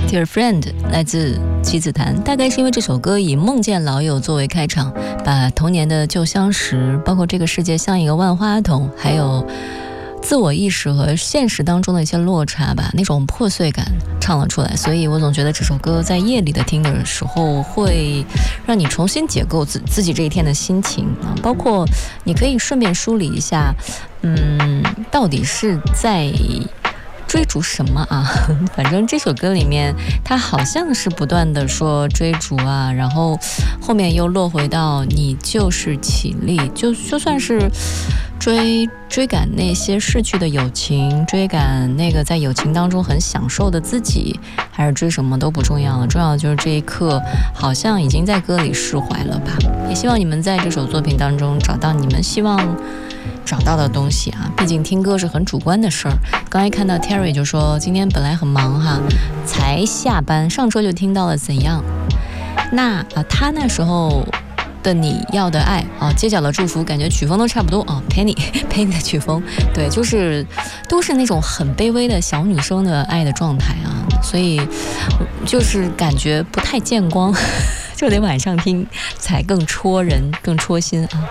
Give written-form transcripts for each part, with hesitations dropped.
Dear Friend 来自棋子檀，大概是因为这首歌以梦见老友作为开场，把童年的旧相识，包括这个世界像一个万花筒，还有自我意识和现实当中的一些落差吧，那种破碎感唱了出来。所以我总觉得这首歌在夜里的听的时候，会让你重新解构自己这一天的心情啊，包括你可以顺便梳理一下，到底是在追逐什么啊？反正这首歌里面，它好像是不断的说追逐啊，然后后面又落回到你就是起立，就算是追赶那些逝去的友情，追赶那个在友情当中很享受的自己，还是追什么都不重要了，重要的就是这一刻好像已经在歌里释怀了吧。也希望你们在这首作品当中找到你们希望找到的东西啊，毕竟听歌是很主观的事儿。刚才看到 Terry 就说今天本来很忙哈，才下班上车就听到了怎样。那他那时候的你要的爱啊，街角的祝福，感觉曲风都差不多啊。Penny 的曲风，对，就是都是那种很卑微的小女生的爱的状态啊，所以就是感觉不太见光，就得晚上听才更戳人，更戳心啊。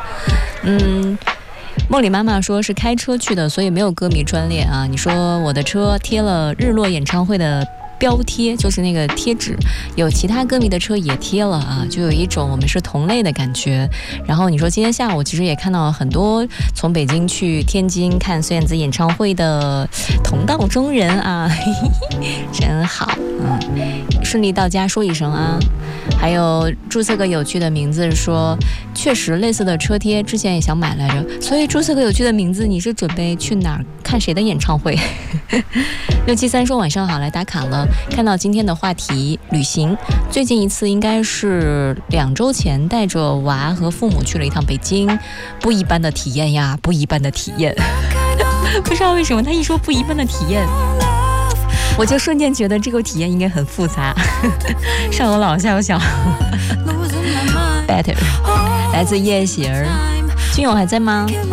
梦里妈妈说是开车去的，所以没有歌迷专列啊。你说我的车贴了日落演唱会的标贴，就是那个贴纸，有其他歌迷的车也贴了啊，就有一种我们是同类的感觉。然后你说今天下午其实也看到了很多从北京去天津看孙燕姿演唱会的同道中人啊，真好，顺利到家说一声啊。还有注册个有趣的名字说，确实类似的车贴之前也想买来着，所以注册个有趣的名字，你是准备去哪儿看谁的演唱会？673说晚上好，来打卡了。看到今天的话题旅行，最近一次应该是2周前，带着娃和父母去了一趟北京，不一般的体验呀，不一般的体验不知道为什么他一说不一般的体验，我就瞬间觉得这个体验应该很复杂上有老下有小Better 来自夜喜儿，君友还在吗？